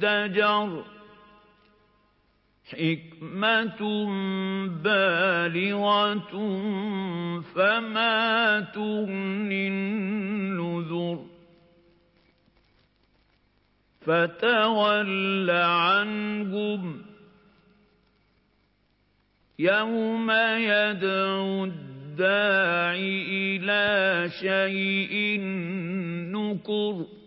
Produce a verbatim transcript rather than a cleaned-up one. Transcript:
مزدجر حكمة بالغة فما تغني النذر فتول عنهم يوم يدعو الداع إلى شيء نكر